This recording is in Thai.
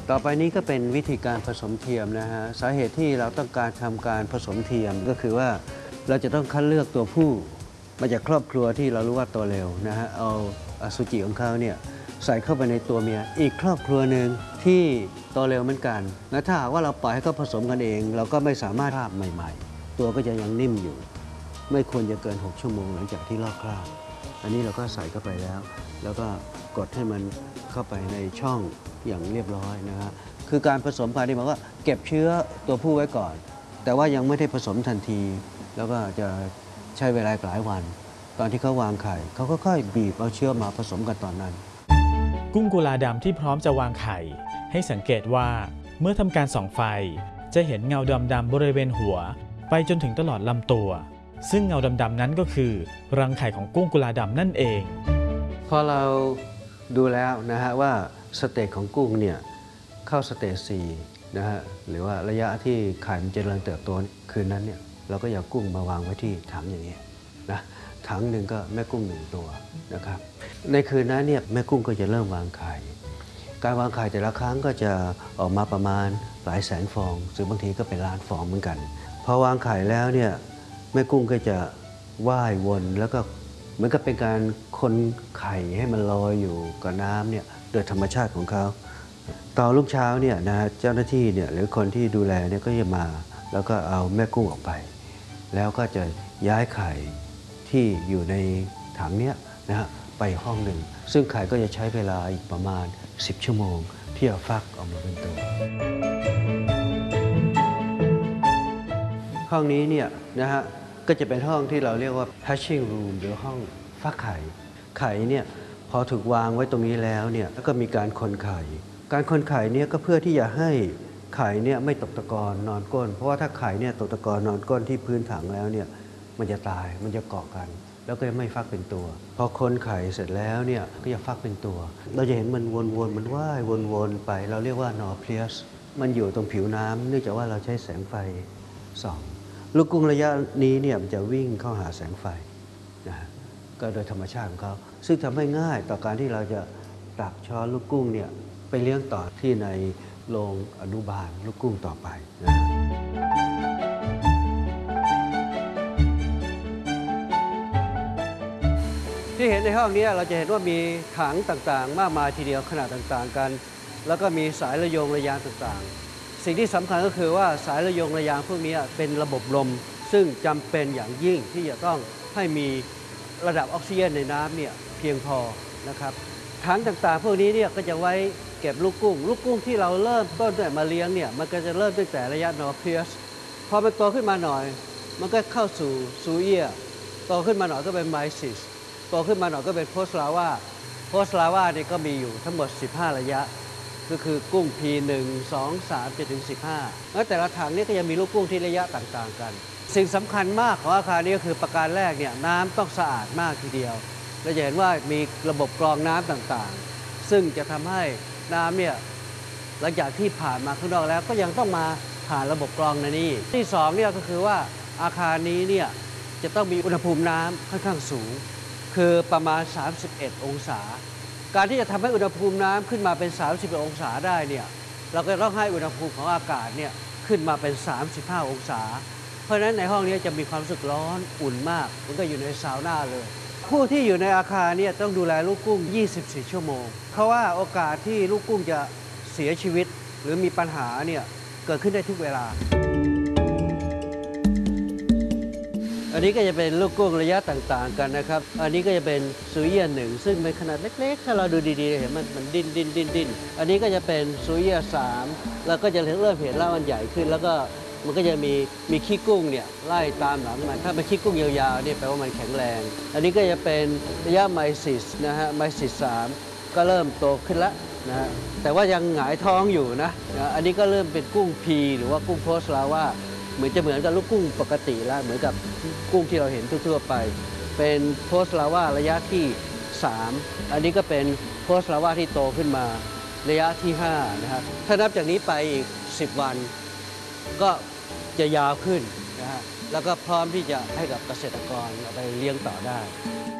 ต่อไปนี้ก็เป็นวิธีการผสมเทียมนะฮะสาเหตุที่เราต้องการทำการผสมเทียมก็คือว่าเราจะต้องคัดเลือกตัวผู้มาจากครอบครัวที่เรารู้ว่าโตเร็วนะฮะเอาอสุจิของเขาเนี่ยใส่เข้าไปในตัวเมียอีกครอบครัวหนึ่งที่โตเร็วเหมือนกันและถ้าหากว่าเราปล่อยให้เขาผสมกันเองเราก็ไม่สามารถภาพใหม่ๆตัวก็จะยังนิ่มอยู่ไม่ควรจะเกิน6 ชั่วโมงหลังจากที่ลอกคราบอันนี้เราก็ใส่เข้าไปแล้วก็กดให้มันเข้าไปในช่องอย่างเรียบร้อยนะฮะคือการผสมพันธุ์ที่หมายว่าเก็บเชื้อตัวผู้ไว้ก่อนแต่ว่ายังไม่ได้ผสมทันทีแล้วก็จะใช้เวลาหลายวันตอนที่เขาวางไข่เขาก็ค่อยบีบเอาเชื้อมาผสมกันตอนนั้นกุ้งกุลาดำที่พร้อมจะวางไข่ให้สังเกตว่าเมื่อทำการส่องไฟจะเห็นเงาดำๆบริเวณหัวไปจนถึงตลอดลำตัวซึ่งเงาดำๆนั้นก็คือรังไข่ของกุ้งกุลาดำนั่นเองพอเราดูแล้วนะฮะว่าสเตจของกุ้งเนี่ยเข้าสเตจ4นะฮะหรือว่าระยะที่ไข่มันเจริญเติบโตคืนนั้นเนี่ยเราก็เอากุ้งมาวางไว้ที่ถังอย่างนี้นะถังหนึ่งก็แม่กุ้ง1 ตัวนะครับในคืนนั้นเนี่ยแม่กุ้งก็จะเริ่มวางไข่การวางไข่แต่ละครั้งก็จะออกมาประมาณหลายแสนฟองหรือบางทีก็เป็นล้านฟองเหมือนกันพอวางไข่แล้วเนี่ยแม่กุ้งก็จะว่ายวนแล้วก็เหมือนกับเป็นการคนไข่ให้มันลอยอยู่กับน้ำเนี่ยโดยธรรมชาติของเขาตอนรุ่งเช้าเนี่ยนะเจ้าหน้าที่เนี่ยหรือคนที่ดูแลเนี่ยก็จะมาแล้วก็เอาแม่กุ้งออกไปแล้วก็จะย้ายไข่ที่อยู่ในถังเนี้ยนะฮะไปห้องหนึ่งซึ่งไข่ก็จะใช้เวลาอีกประมาณ10 ชั่วโมงที่จะฟักออกมาเป็นตัวห้องนี้เนี่ยนะฮะก็จะเป็นห้องที่เราเรียกว่า hatching room หรือห้องฟักไข่ไข่เนี่ยพอถูกวางไว้ตรงนี้แล้วเนี่ยก็มีการคนไข่การคนไข่เนี่ยก็เพื่อที่จะให้ไข่เนี่ยไม่ตกตะกอนนอนก้นเพราะว่าถ้าไข่เนี่ยตกตะกอนนอนก้นที่พื้นถังแล้วเนี่ยมันจะตายมันจะเกาะกันแล้วก็ไม่ฟักเป็นตัวพอคนไข่เสร็จแล้วเนี่ยก็จะฟักเป็นตัวเราจะเห็นมันวนๆมันว่ายวนๆไปเราเรียกว่านอเพลียสมันอยู่ตรงผิวน้ำเนื่องจากว่าเราใช้แสงไฟส่องลูกกุ้งระยะนี้เนี่ยมันจะวิ่งเข้าหาแสงไฟนะก็โดยธรรมชาติของเขาซึ่งทำให้ง่ายต่อการที่เราจะตักช้อนลูกกุ้งเนี่ยไปเลี้ยงต่อที่ในโรงอนุบาลลูกกุ้งต่อไปนะที่เห็นในห้องนี้เราจะเห็นว่ามีถังต่างๆมากมายทีเดียวขนาดต่างๆกันแล้วก็มีสายระยงระยางต่างๆสิ่งที่สำคัญก็คือว่าสายระยงระยางพวกนี้เป็นระบบลมซึ่งจำเป็นอย่างยิ่งที่จะต้องให้มีระดับออกซิเจนในน้ำเนี่ยเพียงพอนะครับถังต่างๆพวกนี้เนี่ยก็จะไว้เก็บลูกกุ้งที่เราเริ่มต้นด้วยมาเลี้ยงเนี่ยมันก็จะเริ่มตั้งแต่ระยะนอเพลียสพอมันโตขึ้นมาหน่อยมันก็เข้าสู่ซูเอียโตขึ้นมาหน่อยก็เป็นไมซิสโตขึ้นมาหน่อยก็เป็นโพสลาวาเนี่ยก็มีอยู่ทั้งหมด15ระยะก็คือกุ้ง P1 2 3จนถึง15แล้วแต่ละถังนี่ก็จะมีลูกกุ้งที่ระยะต่างๆกันสิ่งสำคัญมากของอาคารนี้ก็คือประการแรกเนี่ยน้ำต้องสะอาดมากทีเดียวเราจะเห็นว่ามีระบบกรองน้ำต่างๆซึ่งจะทำให้น้ำเนี่ยหลังจากที่ผ่านมาข้างนอกแล้วก็ยังต้องมาผ่านระบบกรองในนี้ที่2เนี่ยก็คือว่าอาคารนี้เนี่ยจะต้องมีอุณหภูมิน้ำค่อนข้างสูงคือประมาณ31 องศาการที่จะทำให้อุณหภูมิน้ำขึ้นมาเป็น31 องศาได้เนี่ยเราก็ต้องให้อุณหภูมิของอากาศเนี่ยขึ้นมาเป็น35 องศาเพราะฉะนั้นในห้องนี้จะมีความรู้สึกร้อนอุ่นมากมันก็อยู่ในซาวน่าเลยผู้ที่อยู่ในอาคารเนี่ยต้องดูแลลูกกุ้ง24 ชั่วโมงเพราะว่าโอกาสที่ลูกกุ้งจะเสียชีวิตหรือมีปัญหาเนี่ยเกิดขึ้นได้ทุกเวลาอันนี้ก็จะเป็นลูกกุ้งระยะต่างๆกันนะครับอันนี้ก็จะเป็นซูเอีย1ซึ่งเป็นขนาดเล็กๆถ้าเราดูดีๆเห็นมันดิ้นอันนี้ก็จะเป็นซูเอีย3แล้วก็จะเริ่มเห็นแล้วมันใหญ่ขึ้นแล้วก็มันก็จะมีขี้กุ้งเนี่ยไล่ตามหลังมันถ้าเป็นขี้กุ้งยาวๆนี่แปลว่ามันแข็งแรงอันนี้ก็จะเป็นระยะไมซิสนะฮะไมซิส3ก็เริ่มโตขึ้นแล้วนะฮะแต่ว่ายังหงายท้องอยู่นะอันนี้ก็เริ่มเป็นกุ้งพีหรือว่ากุ้งโพสลาว่าเหมือนกับลูกกุ้งปกติแล้วเหมือนกับกุ้งที่เราเห็นทั่วๆไปเป็นโพสลาว่าระยะที่3อันนี้ก็เป็นโพสลาว่าที่โตขึ้นมาระยะที่5นะครับถ้านับจากนี้ไปอีก10 วันก็จะยาวขึ้นนะฮะแล้วก็พร้อมที่จะให้กับเกษตรกรเอาไปเลี้ยงต่อได้